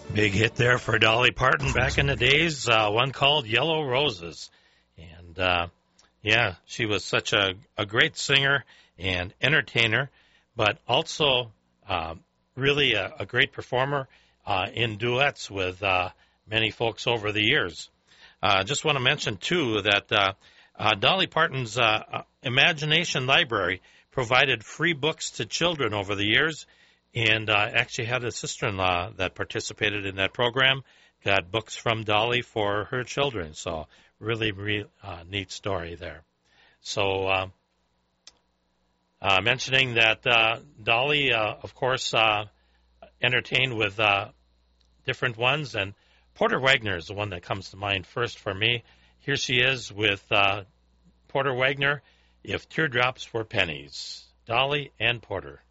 Big hit there for Dolly Parton back in the days, one called Yellow Roses. And, she was such a great singer and entertainer, but also really a great performer in duets with many folks over the years. Just want to mention, too, that Dolly Parton's Imagination Library provided free books to children over the years, and actually had a sister-in-law that participated in that program, got books from Dolly for her children. So really neat story there. So mentioning that Dolly, of course, entertained with different ones, and Porter Wagoner is the one that comes to mind first for me. Here she is with Porter Wagoner, If Teardrops Were Pennies, Dolly and Porter.